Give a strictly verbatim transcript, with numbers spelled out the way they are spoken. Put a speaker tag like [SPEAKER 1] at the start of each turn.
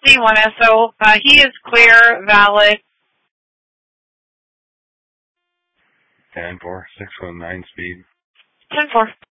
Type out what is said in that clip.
[SPEAKER 1] D one S O. Uh, he is clear, valid.
[SPEAKER 2] ten four, six one nine speed.
[SPEAKER 1] ten four.